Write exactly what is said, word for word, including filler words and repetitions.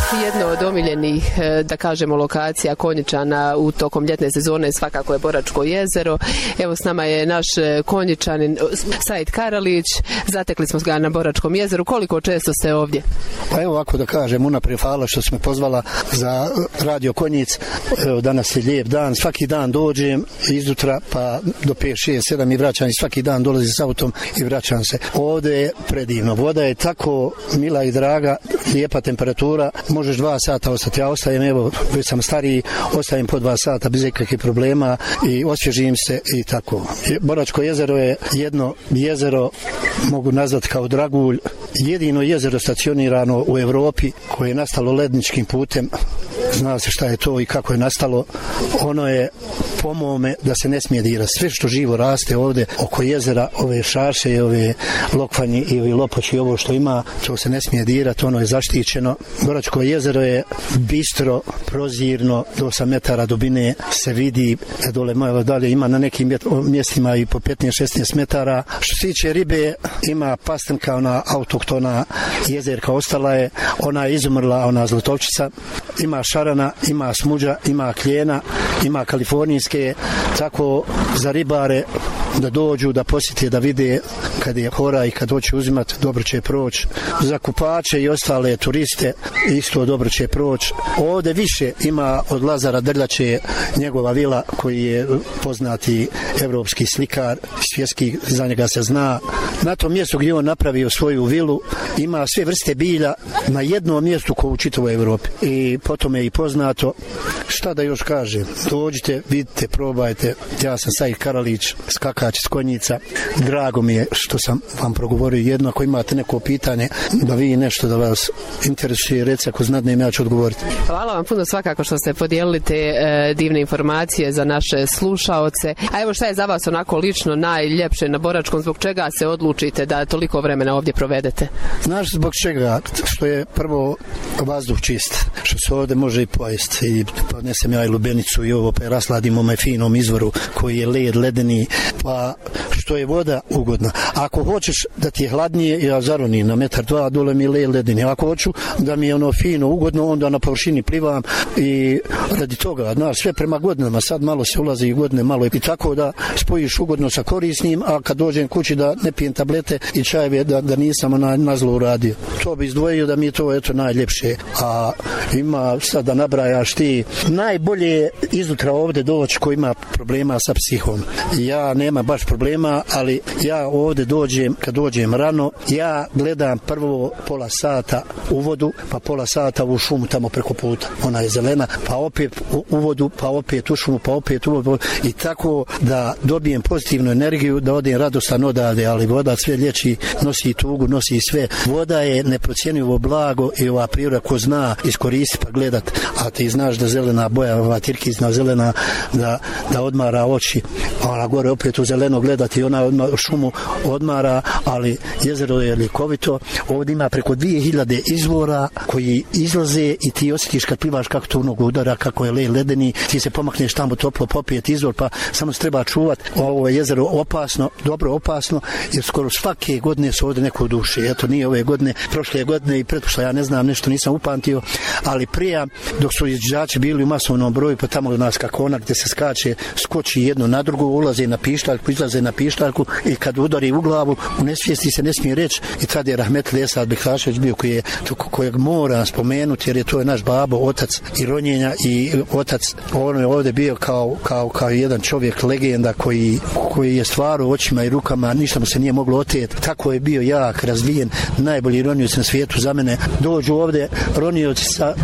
Jedno od omiljenih, da kažemo, lokacija Konjičana u tokom ljetne sezone svakako je Boračko jezero. Evo s nama je naš Konjičanin Said Karalić. Zatekli smo ga na Boračkom jezeru. Koliko često ste ovdje? Pa evo ovako da kažem, unaprijed hvala što smo pozvala za radio Konjic. Evo danas je lijep dan, svaki dan dođem izjutra pa do pet, šest, sedam i vraćam i svaki dan dolazim s autom i vraćam se. Ovdje je predivno. Voda je tako mila i draga, lijepa temperatura. Možeš dva sata ostati. Ja ostajem, evo, već sam stariji, ostajem po dva sata bez ikakvih problema i osvježim se i tako. Boračko jezero je jedno jezero, mogu nazvati kao dragulj, jedino jezero stacionirano u Europi koje je nastalo ledničkim putem. Zna se šta je to i kako je nastalo. Ono je po mome da se ne smije dirati. Sve što živo raste ovdje oko jezera, ove šarše i ove lokvanji i ovi lopoći, ovo što ima, to se ne smije dirati, ono je zaštićeno. Boračko jezero je bistro, prozirno, do osam metara dubine se vidi, dole malo dalje ima na nekim mjestima i po petnaest šesnaest metara. Što se tiče ribe, ima pastrnka, ona autoktona jezerka, ostala je, ona je izumrla, ona zlatovčica, ima šarana, ima smuđa, ima klijena, ima kalifornijske, tako za ribare da dođu, da posjete, da vide kad je hora i kad hoće uzimati, dobro će proći. Za kupače i ostale turiste isto dobro će proći. Ovdje više ima od Lazara Drljače, njegova vila koji je poznati evropski slikar, svjetski, za njega se zna. Na tom mjestu gdje on napravio svoju vilu ima sve vrste bilja na jednom mjestu kao u čitavoj Evropi. I potom je i poznato. Šta da još kažem? Dođite, vidite, probajte. Ja sam Said Karalić, skakač iz Konjica. Drago mi je što sam vam progovorio jedno. Ako imate neko pitanje, da vi nešto da vas interesuje, reci ako znadnem, ja ću odgovoriti. Hvala vam puno svakako što ste podijelili te e, divne informacije za naše slušaoce. A evo šta je za vas onako lično najljepše na Boračkom, zbog čega se odlučite da toliko vremena ovdje provedete? Znaš zbog čega? Što je prvo vazduh čist, što se ovdje može i pojesti i podnesem ja i lubenicu i ovo pa rasladimo me finom izvoru koji je led, ledeni, pa što je voda ugodna. Ako hoćeš da ti je hladnije, ja zaroni na metar dva, dole mi je led ledeni. Ako hoću da mi je ono fino, ugodno, onda na površini plivam i radi toga, znaš, sve prema godinama, sad malo se ulazi i godine, malo i tako da spojiš ugodno sa korisnim, a kad dođem kući da ne pijem tablete i čajeve, da, da nisam na, na zlo uradio. To bi izdvojio da mi je to eto najljepše. A ima sad da nabrajaš ti, najbolje je iznutra ovdje doći ko ima problema sa psihom. Ja nema baš problema, ali ja ovdje dođem, kad dođem rano, ja gledam prvo pola sata u vodu, pa pola sata u šumu tamo preko puta. Ona je zelena, pa opet u vodu, pa opet u šumu, pa opet u vodu. I tako da dobijem pozitivnu energiju, da odem radostan odavde, ali voda sve liječi, nosi tugu, nosi sve. Voda je neprocjenjivo blago i ova priroda ko zna iskoristi pa gledat, a ti znaš da zelena boja, ova tirkizna zelena, da, da odmara oči, ona gore opet u zeleno gledati, ona odmah, šumu odmara, ali jezero je likovito. Ovdje ima preko dvije hiljade izvora koji izlaze i ti osjetiš kad plivaš kako to unog udara, kako je led ledeni, ti se pomakneš tamo toplo popijeti izvor, pa samo se treba čuvat. Ovo je jezero opasno, dobro opasno, jer skoro svake godine su ovdje neko duše. Eto, nije ove godine, prošle godine i pretpošle, ja ne znam, nešto nisam upamtio, ali prije, dok su izđači bili u masovnom broju, pa tamo od nas kako ona gdje se skače, skoči jedno na drugo, ulaze na pištaljku, izlaze na pištaljku i kad udari u glavu, u nesvijesti se ne smije reći. I tad je Rahmetli Esad Bektašević bio koji je, kojeg moram spomenuti, jer je to je naš babo, otac i ronjenja i otac. On je ovdje bio kao, kao, kao jedan čovjek, legenda koji, koji je stvarao očima i rukama, ništa mu se nije moglo oteti. Tako je bio jak, razvijen, najbolji ronioc na svijetu za mene. Dođu ovdje ronioci sa